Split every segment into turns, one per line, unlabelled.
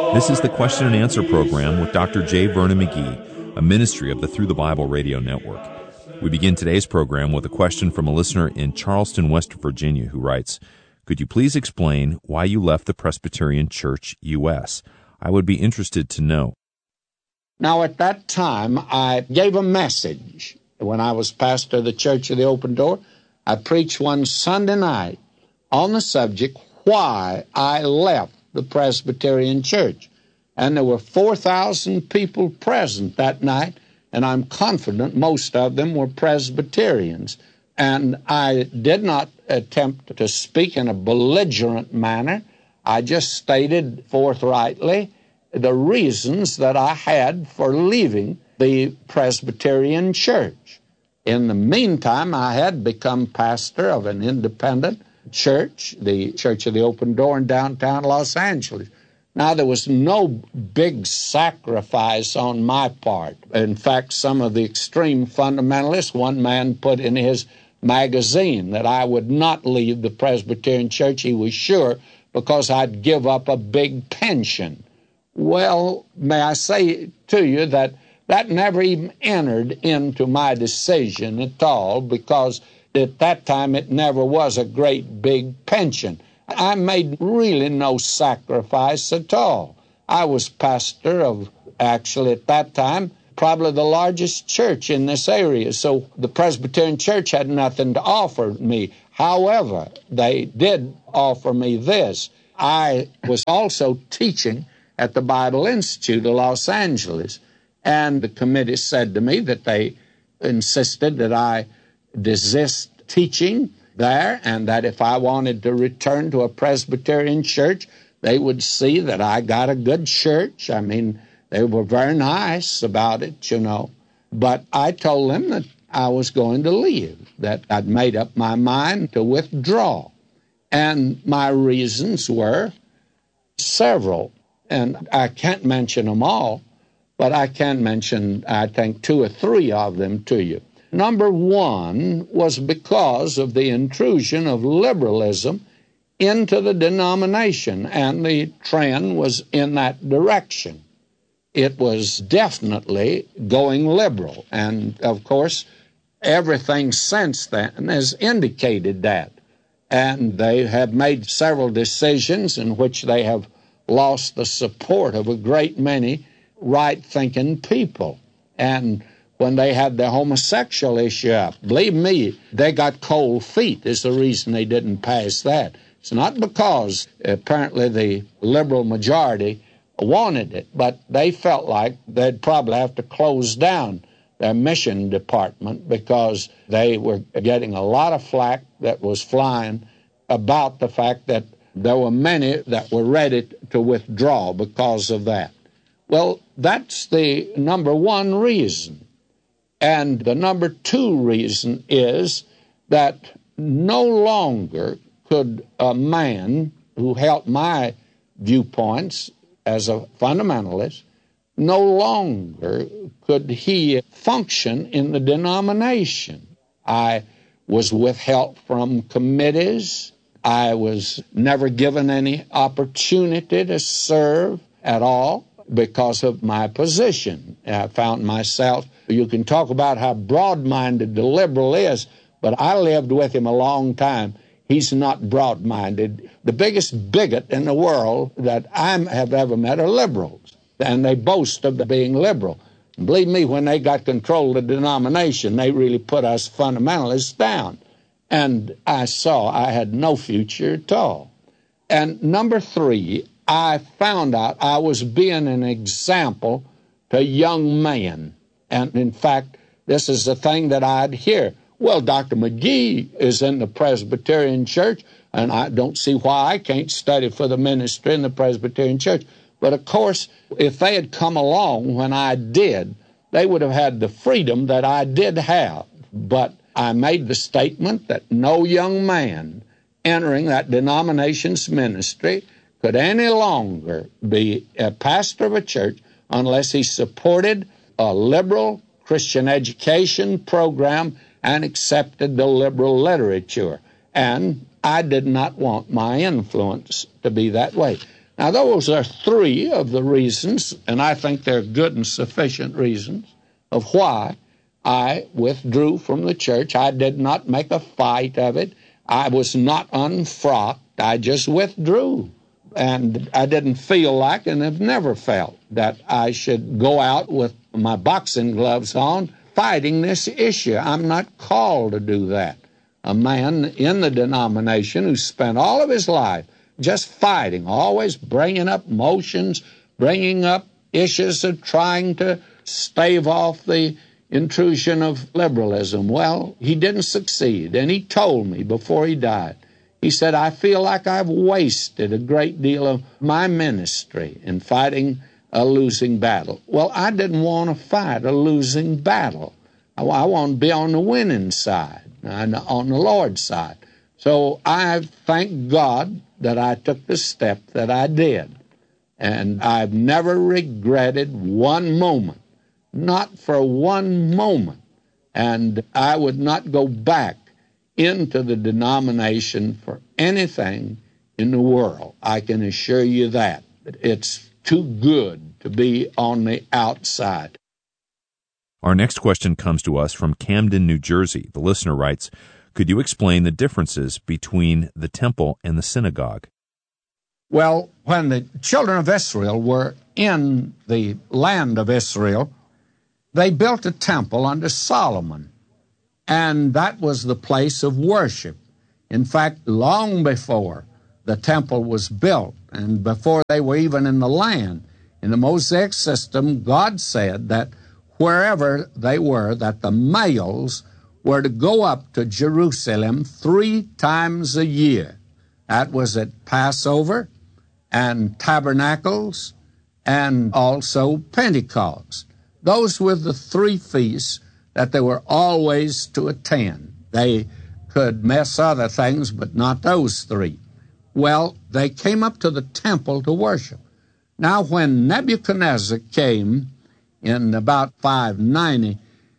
This is the Question and Answer program with Dr. J. Vernon McGee, a ministry of the Through the Bible radio network. We begin today's program with a question from a listener in Charleston, West Virginia, who writes, "Could you please explain why you left the Presbyterian Church U.S.? I would be interested to know."
Now, at that time, I gave a message. When I was pastor of the Church of the Open Door, I preached one Sunday night on the subject, why I left the Presbyterian Church. And there were 4,000 people present that night, and I'm confident most of them were Presbyterians. And I did not attempt to speak in a belligerent manner. I just stated forthrightly the reasons that I had for leaving the Presbyterian Church. In the meantime, I had become pastor of an independent church, the Church of the Open Door in downtown Los Angeles. Now, there was no big sacrifice on my part. In fact, some of the extreme fundamentalists, one man put in his magazine that I would not leave the Presbyterian Church, he was sure, because I'd give up a big pension. Well, may I say to you that never even entered into my decision at all, because at that time it never was a great big pension. I made really no sacrifice at all. I was pastor of, actually at that time, probably the largest church in this area, so the Presbyterian Church had nothing to offer me. However, they did offer me this. I was also teaching at the Bible Institute of Los Angeles, and the committee said to me that they insisted that I desist teaching there, and that if I wanted to return to a Presbyterian church, they would see that I got a good church. I mean, they were very nice about it, you know. But I told them that I was going to leave, that I'd made up my mind to withdraw. And my reasons were several, and I can't mention them all, but I can mention, I think, 2 or 3 of them to you. Number one was because of the intrusion of liberalism into the denomination, and the trend was in that direction. It was definitely going liberal, and of course, everything since then has indicated that. And they have made several decisions in which they have lost the support of a great many right-thinking people. And when they had the homosexual issue up, believe me, they got cold feet is the reason they didn't pass that. It's not because apparently the liberal majority wanted it, but they felt like they'd probably have to close down their mission department because they were getting a lot of flack that was flying about the fact that there were many that were ready to withdraw because of that. Well, that's the number one reason. And the number 2 reason is that no longer could a man who held my viewpoints as a fundamentalist, no longer could he function in the denomination. I was withheld from committees. I was never given any opportunity to serve at all because of my position. I found myself, you can talk about how broad-minded the liberal is, but I lived with him a long time. He's not broad-minded. The biggest bigot in the world that I have ever met are liberals, and they boast of being liberal. And believe me, when they got control of the denomination, they really put us fundamentalists down. And I saw I had no future at all. And number 3, I found out I was being an example to young men. And in fact, this is the thing that I'd hear. Well, Dr. McGee is in the Presbyterian Church, and I don't see why I can't study for the ministry in the Presbyterian Church. But of course, if they had come along when I did, they would have had the freedom that I did have. But I made the statement that no young man entering that denomination's ministry could any longer be a pastor of a church unless he supported a liberal Christian education program and accepted the liberal literature. And I did not want my influence to be that way. Now, those are three of the reasons, and I think they're good and sufficient reasons, of why I withdrew from the church. I did not make a fight of it. I was not unfrocked. I just withdrew. And I didn't feel like, and have never felt, that I should go out with my boxing gloves on fighting this issue. I'm not called to do that. A man in the denomination who spent all of his life just fighting, always bringing up motions, bringing up issues of trying to stave off the intrusion of liberalism. Well, he didn't succeed, and he told me before he died, he said, I feel like I've wasted a great deal of my ministry in fighting a losing battle. Well, I didn't want to fight a losing battle. I want to be on the winning side, and on the Lord's side. So I thank God that I took the step that I did. And I've never regretted one moment, not for one moment. And I would not go back into the denomination for anything in the world. I can assure you that. It's too good to be on the outside.
Our next question comes to us from Camden, New Jersey. The listener writes, could you explain the differences between the temple and the synagogue?
Well, when the children of Israel were in the land of Israel, they built a temple under Solomon, and that was the place of worship. In fact, long before the temple was built and before they were even in the land, in the Mosaic system, God said that wherever they were, that the males were to go up to Jerusalem 3 times a year. That was at Passover and Tabernacles and also Pentecost. Those were the 3 feasts that they were always to attend. They could miss other things, but not those 3. Well, they came up to the temple to worship. Now, when Nebuchadnezzar came in about 590,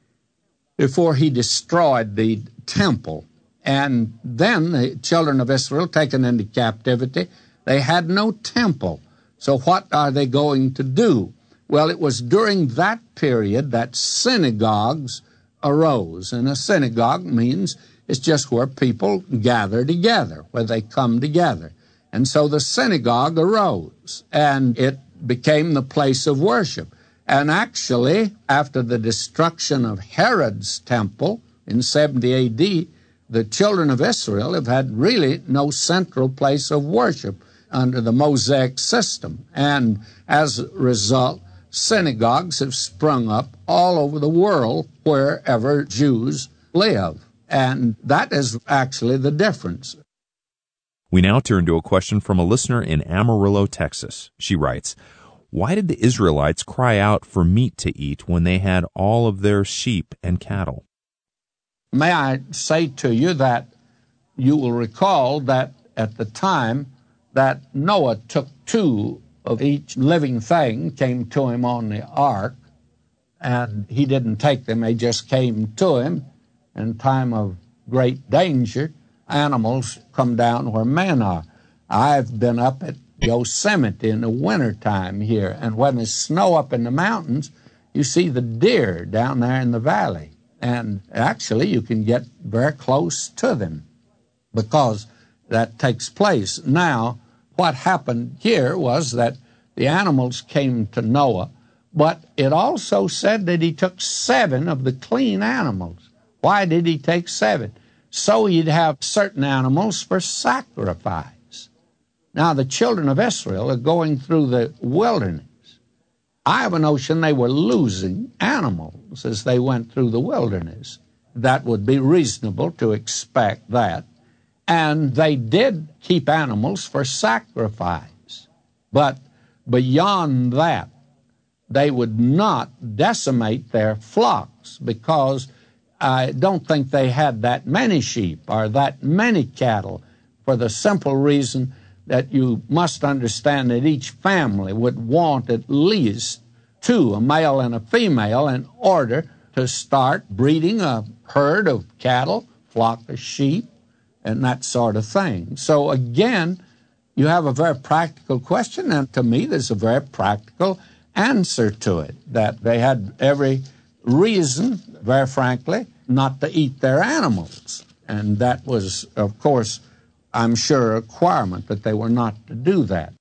before he destroyed the temple, and then the children of Israel taken into captivity, they had no temple. So what are they going to do? Well, it was during that period that synagogues arose. And a synagogue means it's just where people gather together, where they come together. And so the synagogue arose, and it became the place of worship. And actually, after the destruction of Herod's temple in 70 A.D., the children of Israel have had really no central place of worship under the Mosaic system. And as a result, synagogues have sprung up all over the world wherever Jews live. And that is actually the difference.
We now turn to a question from a listener in Amarillo, Texas. She writes, why did the Israelites cry out for meat to eat when they had all of their sheep and cattle?
May I say to you that you will recall that at the time that Noah took 2 of each living thing, came to him on the ark, and he didn't take them, they just came to him in time of great danger. Animals come down where men are. I've been up at Yosemite in the wintertime here, and when there's snow up in the mountains, you see the deer down there in the valley. And actually, you can get very close to them because that takes place. Now, what happened here was that the animals came to Noah, but it also said that he took 7 of the clean animals. Why did he take 7? So he'd have certain animals for sacrifice. Now, the children of Israel are going through the wilderness. I have a notion they were losing animals as they went through the wilderness. That would be reasonable to expect that. And they did keep animals for sacrifice. But beyond that, they would not decimate their flocks because I don't think they had that many sheep or that many cattle, for the simple reason that you must understand that each family would want at least 2, a male and a female, in order to start breeding a herd of cattle, flock of sheep, and that sort of thing. So again, you have a very practical question, and to me there's a very practical answer to it, that they had every reason, very frankly, not to eat their animals. And that was, of course, I'm sure, a requirement that they were not to do that.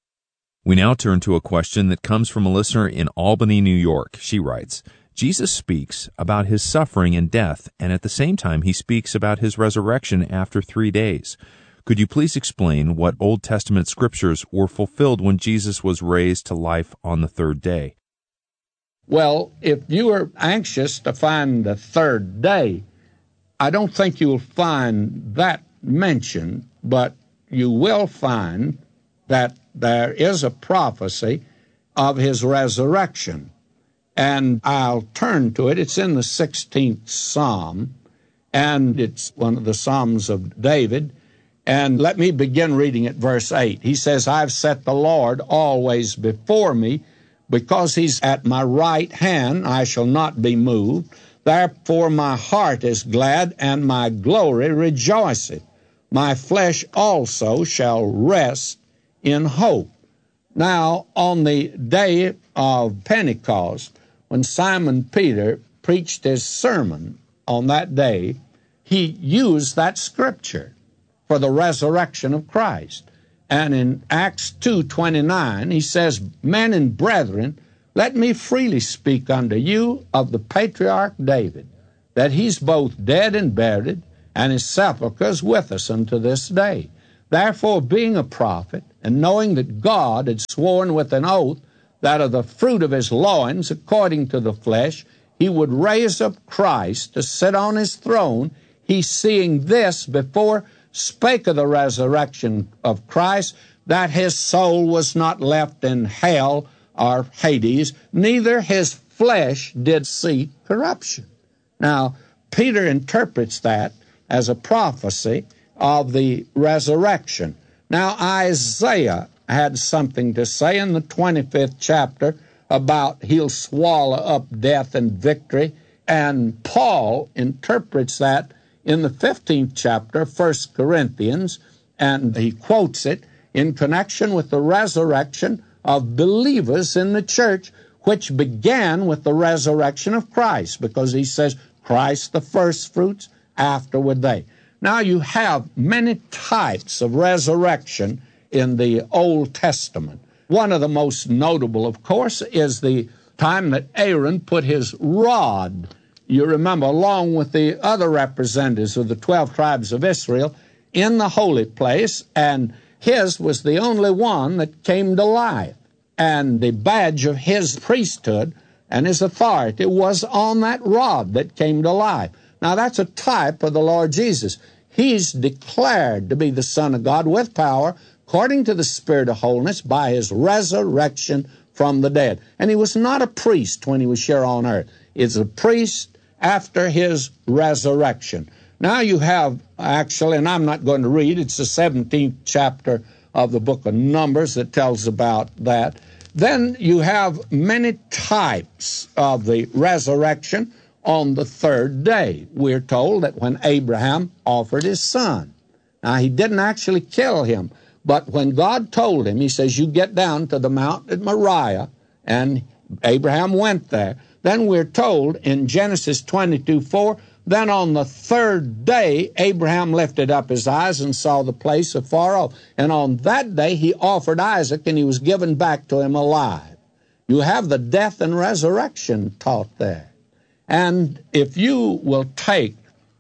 We now turn to a question that comes from a listener in Albany, New York. She writes, Jesus speaks about his suffering and death, and at the same time he speaks about his resurrection after 3 days. Could you please explain what Old Testament scriptures were fulfilled when Jesus was raised to life on the third day?
Well, if you are anxious to find the third day, I don't think you'll find that mentioned, but you will find that there is a prophecy of his resurrection. And I'll turn to it. It's in the 16th Psalm, and it's one of the Psalms of David. And let me begin reading at verse 8. He says, I've set the Lord always before me. Because he's at my right hand, I shall not be moved. Therefore my heart is glad, and my glory rejoiceth. My flesh also shall rest in hope. Now, on the day of Pentecost, when Simon Peter preached his sermon on that day, he used that scripture for the resurrection of Christ. And in Acts 2:29, he says, Men and brethren, let me freely speak unto you of the patriarch David, that he's both dead and buried, and his sepulchre is with us unto this day. Therefore, being a prophet, and knowing that God had sworn with an oath that of the fruit of his loins, according to the flesh, he would raise up Christ to sit on his throne, he seeing this before spake of the resurrection of Christ, that his soul was not left in hell or Hades, neither his flesh did see corruption. Now, Peter interprets that as a prophecy of the resurrection. Now, Isaiah had something to say in the 25th chapter about he'll swallow up death and victory, and Paul interprets that in the 15th chapter, 1 Corinthians, and he quotes it in connection with the resurrection of believers in the church, which began with the resurrection of Christ, because he says, Christ the first fruits, afterward they. Now you have many types of resurrection in the Old Testament. One of the most notable, of course, is the time that Aaron put his rod, you remember, along with the other representatives of the 12 tribes of Israel, in the holy place, and his was the only one that came to life. And the badge of his priesthood and his authority was on that rod that came to life. Now, that's a type of the Lord Jesus. He's declared to be the Son of God with power, according to the Spirit of holiness, by his resurrection from the dead. And he was not a priest when he was here on earth. He's a priest after his resurrection. Now you have, actually, and I'm not going to read, it's the 17th chapter of the book of Numbers that tells about that. Then you have many types of the resurrection on the third day. We're told that when Abraham offered his son. Now, he didn't actually kill him, but when God told him, he says, you get down to the Mount at Moriah, and Abraham went there. Then we're told in Genesis 22:4, then on the third day, Abraham lifted up his eyes and saw the place afar off. And on that day, he offered Isaac, and he was given back to him alive. You have the death and resurrection taught there. And if you will take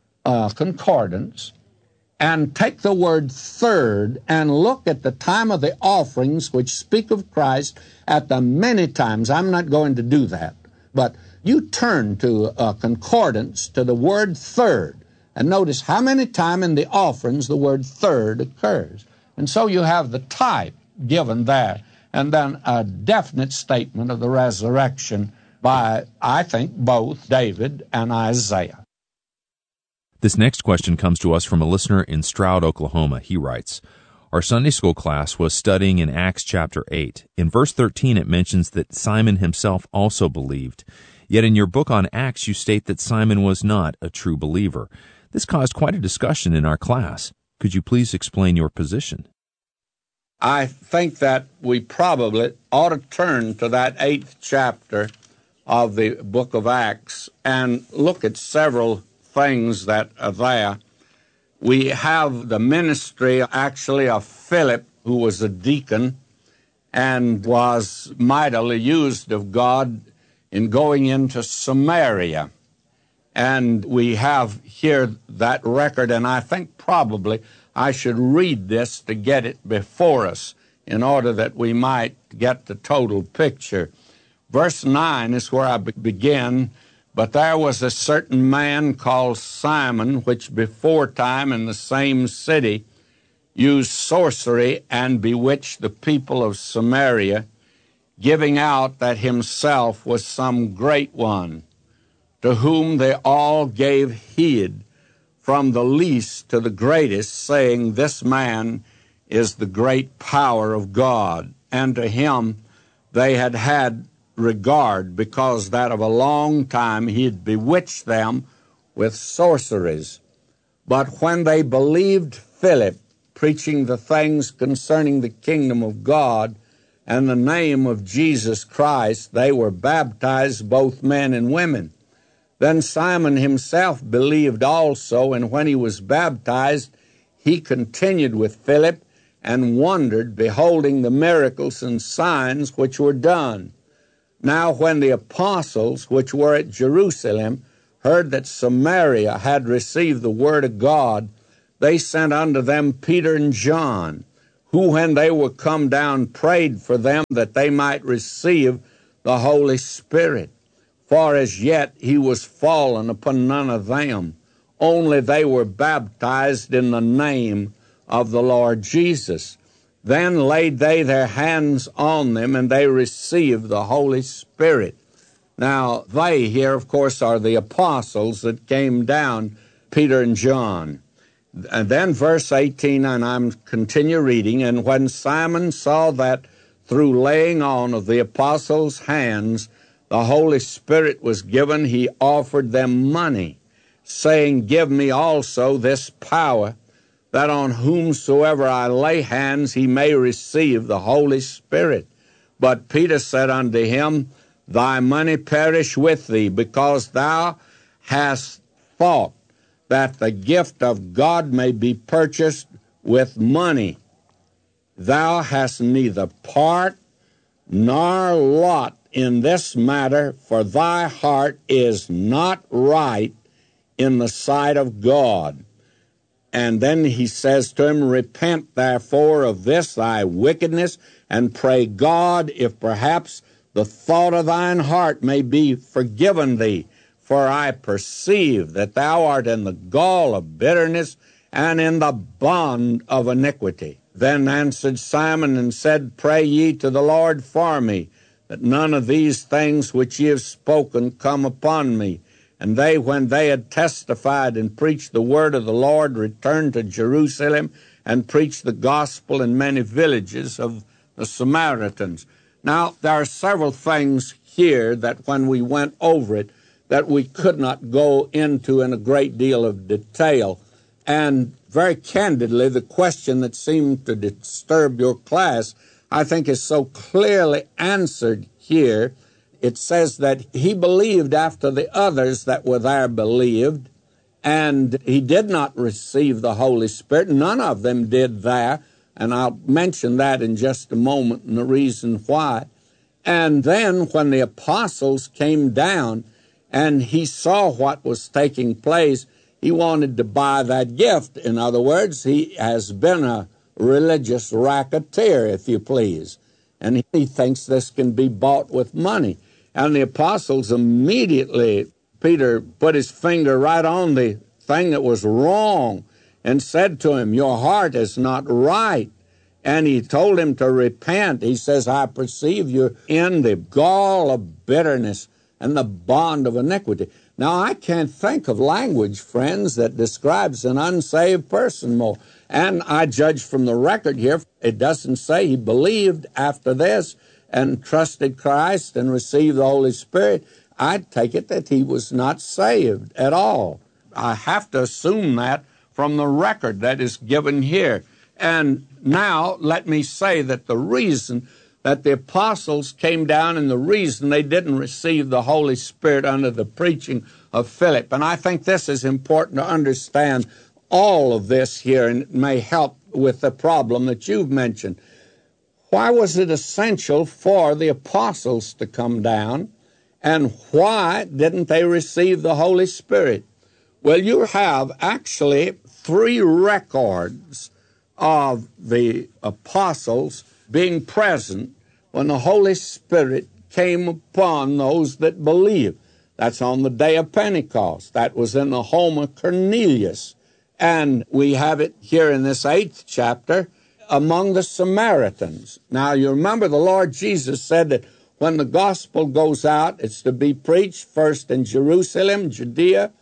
concordance and take the word third and look at the time of the offerings which speak of Christ at the many times, I'm not going to do that, but you turn to concordance to the word third and notice how many times in the offerings the word third occurs. And so you have the type given there, and then a definite statement of the resurrection by, I think, both David and Isaiah.
This next question comes to us from a listener in Stroud, Oklahoma. He writes, our Sunday school class was studying in Acts chapter 8. In verse 13, it mentions that Simon himself also believed. Yet in your book on Acts, you state that Simon was not a true believer. This caused quite a discussion in our class. Could you please explain your position?
I think that we probably ought to turn to that 8th chapter of the book of Acts and look at several things that are there. We have the ministry, actually, of Philip, who was a deacon and was mightily used of God in going into Samaria. And we have here that record, and I think probably I should read this to get it before us in order that we might get the total picture. Verse 9 is where I begin. But there was a certain man called Simon, which before time in the same city used sorcery and bewitched the people of Samaria, giving out that himself was some great one, to whom they all gave heed, from the least to the greatest, saying, This man is the great power of God. And to him they had regard, because that of a long time he had bewitched them with sorceries. But when they believed Philip, preaching the things concerning the kingdom of God and the name of Jesus Christ, they were baptized, both men and women. Then Simon himself believed also, and when he was baptized, he continued with Philip and wondered, beholding the miracles and signs which were done. Now when the apostles which were at Jerusalem heard that Samaria had received the word of God, they sent unto them Peter and John, who when they were come down prayed for them that they might receive the Holy Spirit. For as yet he was fallen upon none of them, only they were baptized in the name of the Lord Jesus. Then laid they their hands on them, and they received the Holy Spirit. Now, they here, of course, are the apostles that came down, Peter and John. And then verse 18, and I'm continue reading, and when Simon saw that through laying on of the apostles' hands the Holy Spirit was given, he offered them money, saying, Give me also this power, that on whomsoever I lay hands he may receive the Holy Spirit. But Peter said unto him, Thy money perish with thee, because thou hast thought that the gift of God may be purchased with money. Thou hast neither part nor lot in this matter, for thy heart is not right in the sight of God. And then he says to him, Repent therefore of this thy wickedness, and pray God, if perhaps the thought of thine heart may be forgiven thee. For I perceive that thou art in the gall of bitterness and in the bond of iniquity. Then answered Simon and said, Pray ye to the Lord for me, that none of these things which ye have spoken come upon me. And they, when they had testified and preached the word of the Lord, returned to Jerusalem and preached the gospel in many villages of the Samaritans. Now, there are several things here that when we went over it, that we could not go into in a great deal of detail. And very candidly, the question that seemed to disturb your class, I think, is so clearly answered here. It says that he believed after the others that were there believed, and he did not receive the Holy Spirit. None of them did there, and I'll mention that in just a moment and the reason why. And then when the apostles came down and he saw what was taking place, he wanted to buy that gift. In other words, he has been a religious racketeer, if you please, and he thinks this can be bought with money. And the apostles immediately, Peter put his finger right on the thing that was wrong and said to him, Your heart is not right. And he told him to repent. He says, I perceive you're in the gall of bitterness and the bond of iniquity. Now, I can't think of language, friends, that describes an unsaved person more. And I judge from the record here, it doesn't say he believed after this and trusted Christ and received the Holy Spirit. I take it that he was not saved at all. I have to assume that from the record that is given here. And now let me say that the reason that the apostles came down and the reason they didn't receive the Holy Spirit under the preaching of Philip, and I think this is important to understand all of this here, and it may help with the problem that you've mentioned. Why was it essential for the apostles to come down, and why didn't they receive the Holy Spirit? Well, you have actually 3 records of the apostles being present when the Holy Spirit came upon those that believed. That's on the day of Pentecost. That was in the home of Cornelius. And we have it here in this 8th chapter among the Samaritans. Now, you remember the Lord Jesus said that when the gospel goes out, it's to be preached first in Jerusalem, Judea,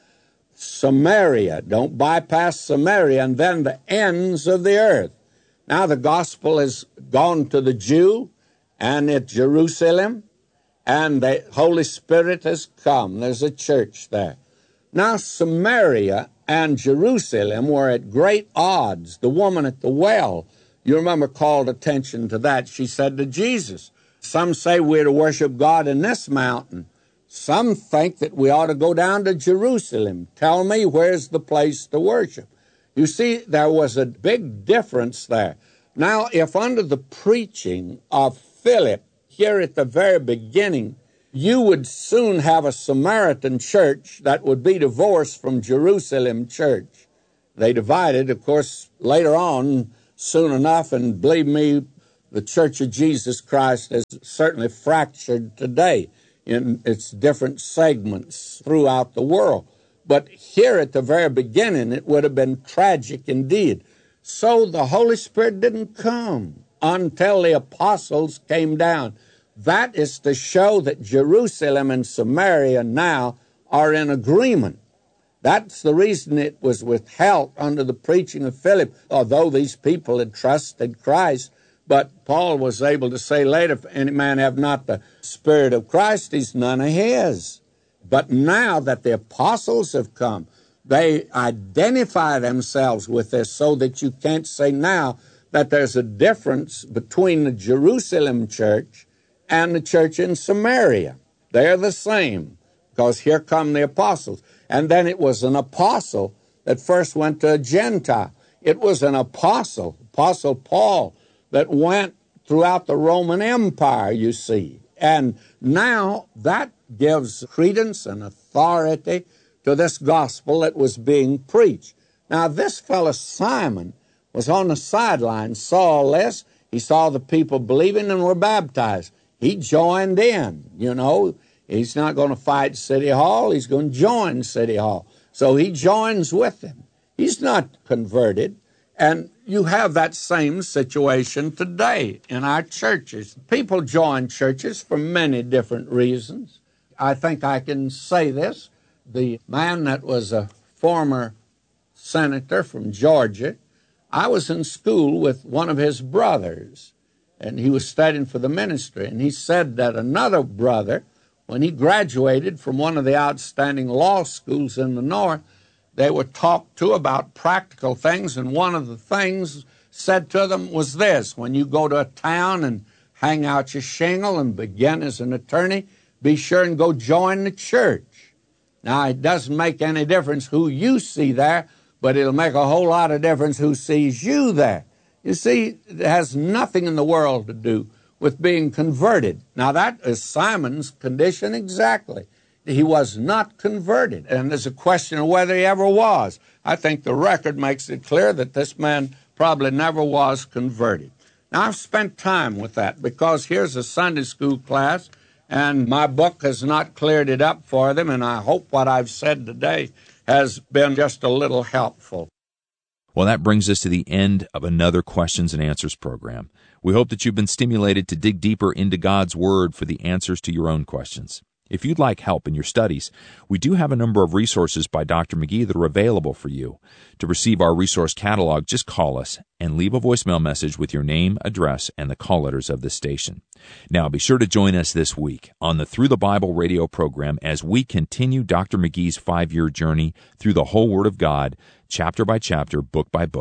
Samaria. Don't bypass Samaria, and then the ends of the earth. Now the gospel has gone to the Jew and at Jerusalem, and the Holy Spirit has come. There's a church there. Now Samaria and Jerusalem were at great odds. The woman at the well, you remember, called attention to that. She said to Jesus, some say we're to worship God in this mountain. Some think that we ought to go down to Jerusalem. Tell me, where's the place to worship? You see, there was a big difference there. Now, if under the preaching of Philip, here at the very beginning, you would soon have a Samaritan church that would be divorced from Jerusalem church. They divided, of course, later on, soon enough, and believe me, the Church of Jesus Christ is certainly fractured today in its different segments throughout the world. But here at the very beginning, it would have been tragic indeed. So the Holy Spirit didn't come until the apostles came down. That is to show that Jerusalem and Samaria now are in agreement. That's the reason it was withheld under the preaching of Philip, although these people had trusted Christ. But Paul was able to say later, if any man have not the Spirit of Christ, he's none of his. But now that the apostles have come, they identify themselves with this so that you can't say now that there's a difference between the Jerusalem church and the church in Samaria. They're the same, because here come the apostles. And then it was an apostle that first went to a Gentile. It was an apostle, Apostle Paul, that went throughout the Roman Empire, you see. And now that gives credence and authority to this gospel that was being preached. Now, this fellow Simon was on the sidelines, saw all this. He saw the people believing and were baptized. He joined in, you know. He's not going to fight City Hall. He's going to join City Hall. So he joins with them. He's not converted. And you have that same situation today in our churches. People join churches for many different reasons. I think I can say this. The man that was a former senator from Georgia, I was in school with one of his brothers, and he was studying for the ministry. And he said that another brother, when he graduated from one of the outstanding law schools in the North, they were talked to about practical things, and one of the things said to them was this: when you go to a town and hang out your shingle and begin as an attorney, be sure and go join the church. Now, it doesn't make any difference who you see there, but it'll make a whole lot of difference who sees you there. You see, it has nothing in the world to do with being converted. Now, that is Simon's condition exactly. He was not converted, and there's a question of whether he ever was. I think the record makes it clear that this man probably never was converted. Now, I've spent time with that because here's a Sunday school class, and my book has not cleared it up for them, and I hope what I've said today has been just a little helpful.
Well, that brings us to the end of another Questions and Answers program. We hope that you've been stimulated to dig deeper into God's Word for the answers to your own questions. If you'd like help in your studies, we do have a number of resources by Dr. McGee that are available for you. To receive our resource catalog, just call us and leave a voicemail message with your name, address, and the call letters of this station. Now, be sure to join us this week on the Through the Bible radio program as we continue Dr. McGee's 5-year journey through the whole Word of God, chapter by chapter, book by book.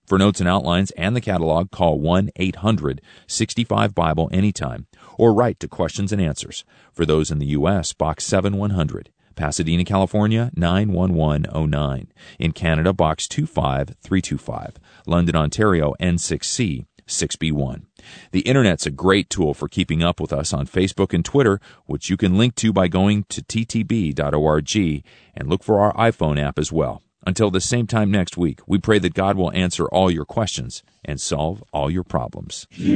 For notes and outlines and the catalog, call 1-800-65-BIBLE anytime, or write to Questions and Answers. For those in the U.S., Box 7100, Pasadena, California, 91109. In Canada, Box 25325, London, Ontario, N6C 6B1. The Internet's a great tool for keeping up with us on Facebook and Twitter, which you can link to by going to ttb.org and look for our iPhone app as well. Until the same time next week, we pray that God will answer all your questions and solve all your problems.